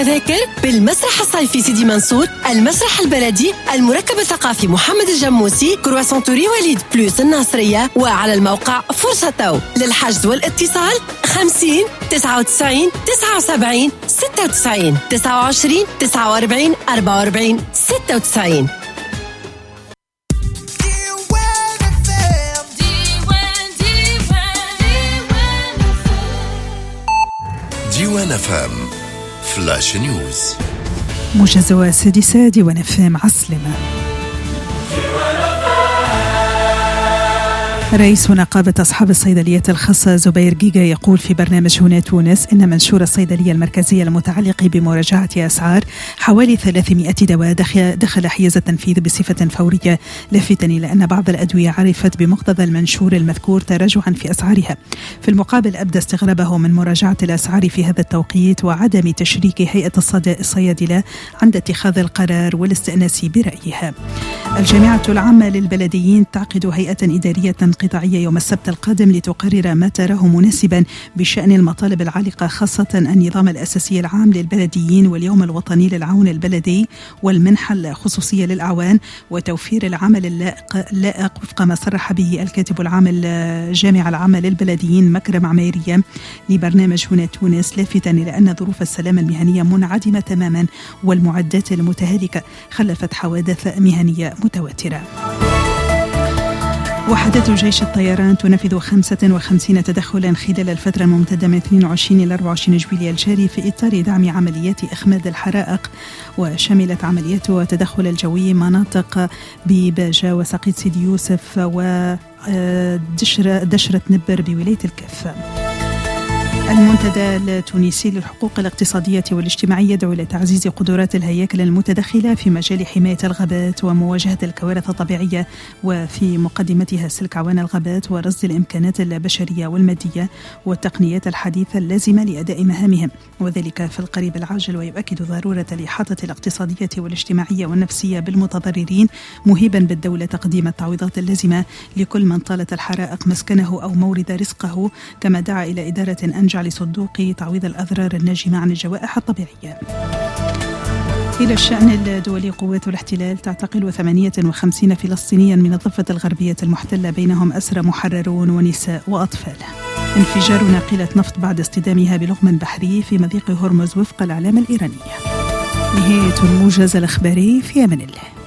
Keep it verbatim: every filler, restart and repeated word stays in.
تذاكر بالمسرح الصيفي سيدي منصور، المسرح البلدي، المركب الثقافي محمد الجموسي، كرواسون توري وليد بلوس الناصرية، وعلى الموقع فرصة تو. للحجز والاتصال خمسين تسعة وتسعين تسعة وسبعين ستة وتسعين تسعة وعشرين تسعة وأربعين أربعة وأربعين ستة وتسعين. ديوان فام فلاش نيوز. موجز السادسة ديوان فام عسلمة. رئيس نقابة أصحاب الصيدليات الخاصة زبير جيجا يقول في برنامج هنا تونس إن منشور الصيدلية المركزية المتعلق بمراجعة أسعار حوالي ثلاثمائة دواء دخل حيز التنفيذ بصفة فورية، لافتا إلى أن بعض الأدوية عرفت بمقتضى المنشور المذكور تراجعا في أسعارها. في المقابل أبدى استغرابه من مراجعة الأسعار في هذا التوقيت وعدم تشريك هيئة الصيادلة عند اتخاذ القرار والاستئناس برأيها. الجامعة العامة للبلديين تعقد هيئة إدارية قطاعية يوم السبت القادم لتقرر ما تراه مناسبا بشأن المطالب العالقة، خاصة النظام الأساسي العام للبلديين واليوم الوطني للعون البلدي والمنحة الخصوصية للأعوان وتوفير العمل اللائق وفق ما صرح به الكاتب العام الجامعة العامة للبلديين مكرم عميرية لبرنامج هنا تونس، لافتا إلى أن ظروف السلامة المهنية منعدمة تماما والمعدات المتهالكة خلفت حوادث مهنية متواترة. وحدة جيش الطيران تنفذ خمسة وخمسين تدخلا خلال الفترة الممتدة من اثنين وعشرين إلى أربعة وعشرين جويلية الجاري في إطار دعم عمليات إخماد الحرائق، وشملت عمليات التدخل الجوي مناطق بباجة وسقيط سيدي يوسف ودشرة نبر بولاية الكف. المنتدى التونسي للحقوق الاقتصادية والاجتماعية يدعو إلى تعزيز قدرات الهياكل المتدخلة في مجال حماية الغابات ومواجهة الكوارث الطبيعية، وفي مقدمتها سلك عوان الغابات ورصد الإمكانات البشرية والمادية والتقنيات الحديثة اللازمة لأداء مهامهم، وذلك في القريب العاجل، ويؤكد ضرورة الإحاطة الاقتصادية والاجتماعية والنفسية بالمتضررين، مهيبا بالدولة تقديم التعويضات اللازمة لكل من طالت الحرائق مسكنه أو مورد رزقه، كما دعا إلى إدارة أنجع لصندوق تعويض الأضرار الناجمة عن الجوائح الطبيعية. إلى الشأن الدولي، قوات الاحتلال تعتقل ثمانية وخمسين فلسطينيا من الضفة الغربية المحتلة، بينهم أسرى محررون ونساء وأطفال. انفجار ناقلة نفط بعد اصطدامها بلغم بحري في مضيق هرمز وفق الإعلام الإيراني. نهاية الموجز الإخباري، في أمان الله.